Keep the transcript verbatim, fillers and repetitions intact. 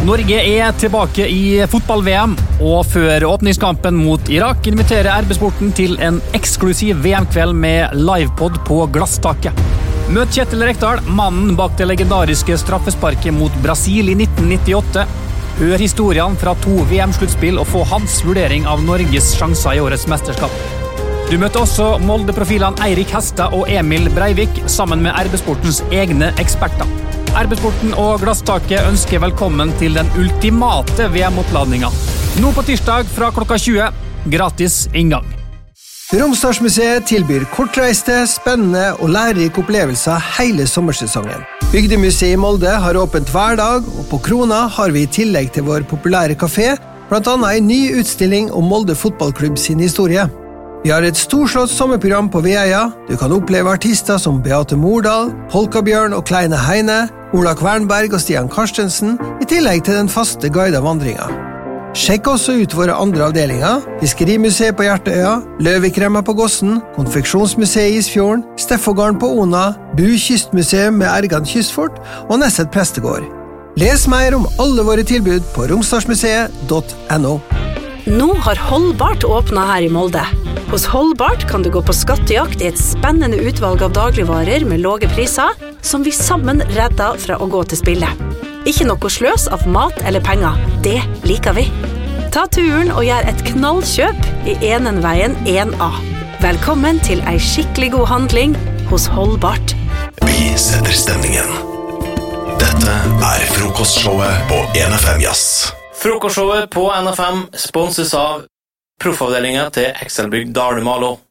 Norge er tilbake i fotball-V M, og før åpningskampen mot Irak inviterer R B-sporten til en eksklusiv V M-kveld med livepod på glasstaket. Møt Kjetil Rekdal, mannen bak det legendariske straffesparket mot Brasil i nitten nittiåtte. Hør historiene fra to V M-sluttspill og få hans vurdering av Norges sjanser i årets mesterskap. Du møter også Molde-profilene Eirik Hestad og Emil Breivik sammen med R B-sportens egne eksperter. R B-sporten og Glasstaket ønsker velkommen til den ultimate V M-oppladninga. Nå på tirsdag fra klokka tjue, gratis inngang. Romsdalsmuseet tilbyr kortreiste, spennende og lærerike opplevelser hele sommersesongen. Bygdemuseet i Molde har åpent hver dag, og på Krona har vi i tillegg til vår populære kafé, blant annet en ny utstilling om Molde fotballklubb sin historie. Vi har et storslått sommerprogram på Veia. Du kan oppleve artister som Beate Mordal, Polkabjørn og Kleine Heine, Ola Kvernberg og Stian Karstensen, i tillegg til den faste guidet vandringa. Sjekk også ut våre andre avdelinger, Fiskerimuseet på Hjertøya, Løvikremma på Gossen, Konfeksjonsmuseet i Isfjorden, Steffogården på Ona, Bu Kystmuseum med Ergan Kystfort og Nesset Prestegård. Les mer om alle våre tilbud på romsdalsmuseet punktum no. Nå har Holdbart åpnet her i Molde. Hos Holdbart kan du gå på skattejakt i et spennende utvalg av dagligvarer med låge priser, som vi sammen redder fra å gå til spille. Ikke noe sløs av mat eller penger. Det liker vi. Ta turen og gjør et knallkjøp i Enenveien en A. Velkommen til ei skikkelig god handling hos Holdbart. Vi setter stemningen. Dette er frokostshowet på N F M Jazz. Frokostshowet på N F M sponses av proffavdelingen til Excelbygg Dalumalo.